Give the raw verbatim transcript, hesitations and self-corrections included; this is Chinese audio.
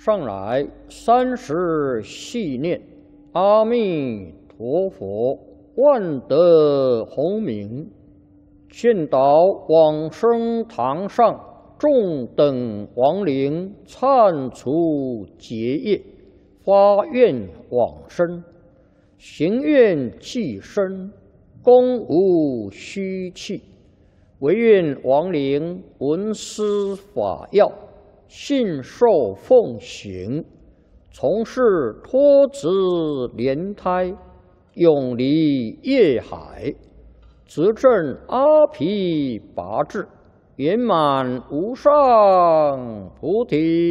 上来三十细念，阿弥陀佛，万德洪名，劝导往生堂上众等亡灵忏除结业，发愿往生，行愿济身，功无虚弃，唯愿亡灵闻思法要，信受奉行，从事脱子莲胎，永离业海，则证阿毗跋致，圆满无上菩提。